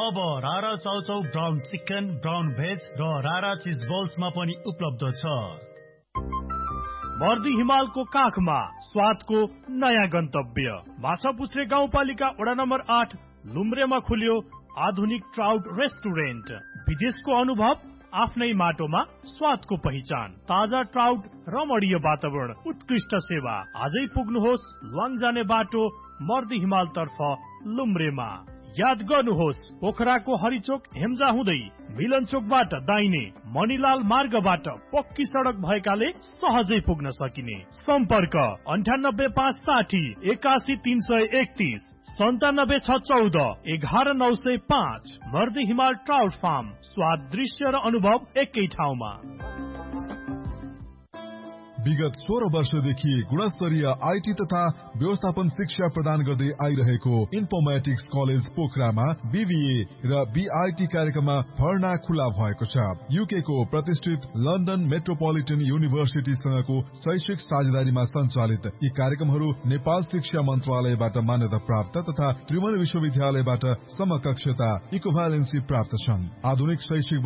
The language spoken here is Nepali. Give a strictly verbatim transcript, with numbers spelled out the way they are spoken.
अब रारा chow chow brown chicken, brown veg र रारा चिज बल्समा पनि उपलब्ध छ। मर्दी हिमालको काखमा स्वादको नयाँ गन्तव्य माछापुच्छ्रे गाउँपालिका वडा नम्बर आठ लुम्ब्रेमा खुल्यो आधुनिक ट्राउट रेस्टुरेन्ट। विदेशको अनुभव आफ्नै माटोमा स्वादको पहिचान, ताजा ट्राउट, रमणीय वातावरण, उत्कृष्ट सेवा। आजै पुग्नुहोस् ल्वाङ जाने बाटो मर्दी हिमाल तर्फ लुम्ब्रेमा। याद गर्नुहोस् पोखराको हरिचोक हेम्जा हुँदै मिलन चोकबाट दाहिने मणिलाल मार्गबाट पक्की सडक भएकाले सहजै पुग्न सकिने। सम्पर्क अन्ठानब्बे पाँच साठी एकासी तीन सय एकतीस सन्तानब्बे छ चौध एघार नौ सय पाँच। मर्दी हिमाल ट्राउट फार्म, स्वाद, दृश्य र अनुभव एकै ठाउँमा। विगत सोह्र वर्षदेखि गुणस्तरीय आईटी तथा व्यवस्थापन शिक्षा प्रदान गर्दै आइरहेको इन्फोर्मेटिक्स कलेज पोखरामा बीबीए र बीआईटी कार्यक्रममा भर्ना खुला भएको छ। यूके को प्रतिष्ठित लन्डन मेट्रोपोलिटन युनिभर्सिटीसँगको शैक्षिक साझेदारीमा सञ्चालित यी कार्यक्रमहरू नेपाल शिक्षा मन्त्रालयबाट मान्यता प्राप्त तथा त्रिभुवन विश्वविद्यालयबाट समकक्षता इक्विभ्यालेन्सी प्राप्त छन्। आधुनिक शैक्षिक